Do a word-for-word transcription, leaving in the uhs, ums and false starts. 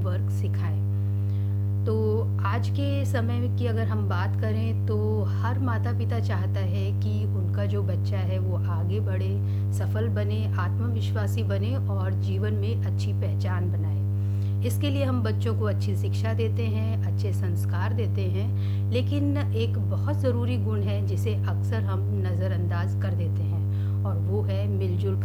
Work सिखाएँ। तो आज के समय में की अगर हम बात करें तो हर माता-पिता चाहता है कि उनका जो बच्चा है वो आगे बढ़े, सफल बने, आत्मविश्वासी बने और जीवन में अच्छी पहचान बनाए। इसके लिए हम बच्चों को अच्छी शिक्षा देते हैं, अच्छे संस्कार देते हैं, लेकिन एक बहुत ज़रूरी गुण है जिसे अक्सर हम नज़रअंदाज कर देते हैं और वो है मिल-जुल